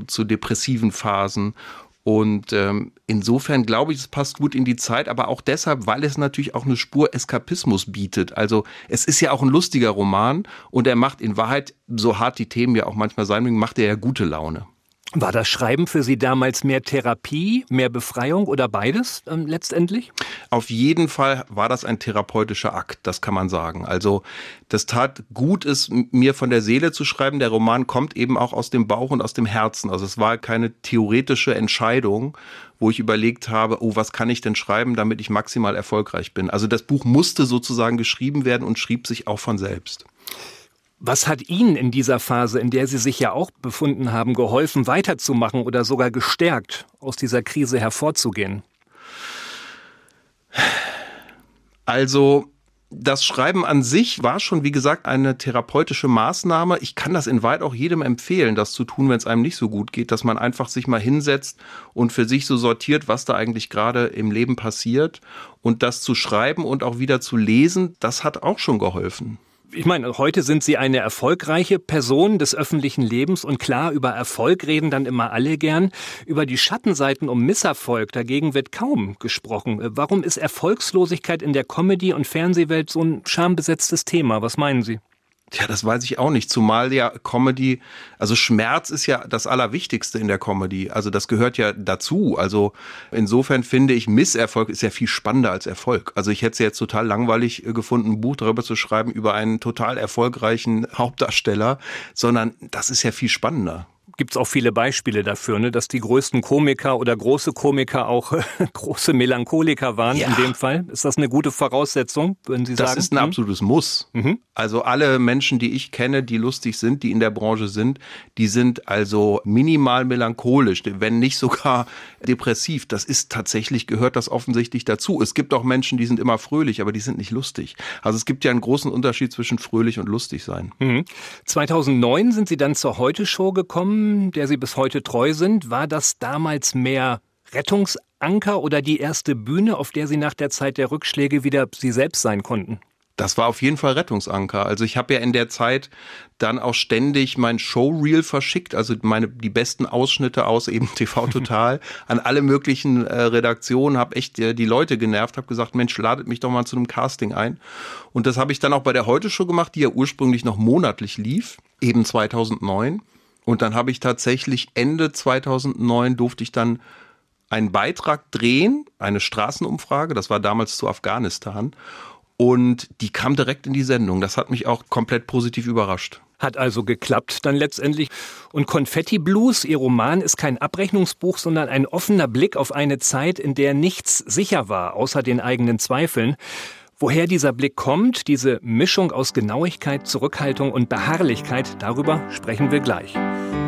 zu depressiven Phasen. Und insofern glaube ich, es passt gut in die Zeit, aber auch deshalb, weil es natürlich auch eine Spur Eskapismus bietet. Also es ist ja auch ein lustiger Roman und er macht in Wahrheit, so hart die Themen ja auch manchmal sein mögen, macht er ja gute Laune. War das Schreiben für Sie damals mehr Therapie, mehr Befreiung oder beides letztendlich? Auf jeden Fall war das ein therapeutischer Akt, das kann man sagen. Also das tat gut, es mir von der Seele zu schreiben. Der Roman kommt eben auch aus dem Bauch und aus dem Herzen. Also es war keine theoretische Entscheidung, wo ich überlegt habe, oh, was kann ich denn schreiben, damit ich maximal erfolgreich bin. Also das Buch musste sozusagen geschrieben werden und schrieb sich auch von selbst. Was hat Ihnen in dieser Phase, in der Sie sich ja auch befunden haben, geholfen, weiterzumachen oder sogar gestärkt, aus dieser Krise hervorzugehen? Also das Schreiben an sich war schon, wie gesagt, eine therapeutische Maßnahme. Ich kann das in weit auch jedem empfehlen, das zu tun, wenn es einem nicht so gut geht, dass man einfach sich mal hinsetzt und für sich so sortiert, was da eigentlich gerade im Leben passiert. Und das zu schreiben und auch wieder zu lesen, das hat auch schon geholfen. Ich meine, heute sind Sie eine erfolgreiche Person des öffentlichen Lebens und klar, über Erfolg reden dann immer alle gern. Über die Schattenseiten um Misserfolg dagegen wird kaum gesprochen. Warum ist Erfolgslosigkeit in der Comedy- und Fernsehwelt so ein schambesetztes Thema? Was meinen Sie? Tja, das weiß ich auch nicht, zumal ja Comedy, also Schmerz ist ja das Allerwichtigste in der Comedy, also das gehört ja dazu, also insofern finde ich, Misserfolg ist ja viel spannender als Erfolg. Also ich hätte es jetzt total langweilig gefunden, ein Buch darüber zu schreiben, über einen total erfolgreichen Hauptdarsteller, sondern das ist ja viel spannender. Gibt es auch viele Beispiele dafür, ne, dass die größten Komiker oder große Komiker auch große Melancholiker waren, ja. In dem Fall. Ist das eine gute Voraussetzung, würden Sie sagen? Das ist ein absolutes Muss. Also alle Menschen, die ich kenne, die lustig sind, die in der Branche sind, die sind also minimal melancholisch, wenn nicht sogar depressiv. Das ist tatsächlich, gehört das offensichtlich dazu. Es gibt auch Menschen, die sind immer fröhlich, aber die sind nicht lustig. Also es gibt ja einen großen Unterschied zwischen fröhlich und lustig sein. 2009 sind Sie dann zur Heute-Show gekommen, der Sie bis heute treu sind. War das damals mehr Rettungsanker oder die erste Bühne, auf der Sie nach der Zeit der Rückschläge wieder Sie selbst sein konnten? Das war auf jeden Fall Rettungsanker. Also ich habe ja in der Zeit dann auch ständig mein Showreel verschickt, also die besten Ausschnitte aus eben TV Total an alle möglichen Redaktionen, habe echt die Leute genervt, habe gesagt, Mensch, ladet mich doch mal zu einem Casting ein. Und das habe ich dann auch bei der Heute-Show gemacht, die ja ursprünglich noch monatlich lief, eben 2009. Und dann habe ich tatsächlich Ende 2009 durfte ich dann einen Beitrag drehen, eine Straßenumfrage, das war damals zu Afghanistan. Und die kam direkt in die Sendung. Das hat mich auch komplett positiv überrascht. Hat also geklappt dann letztendlich. Und Konfetti Blues, Ihr Roman, ist kein Abrechnungsbuch, sondern ein offener Blick auf eine Zeit, in der nichts sicher war, außer den eigenen Zweifeln. Woher dieser Blick kommt, diese Mischung aus Genauigkeit, Zurückhaltung und Beharrlichkeit, darüber sprechen wir gleich.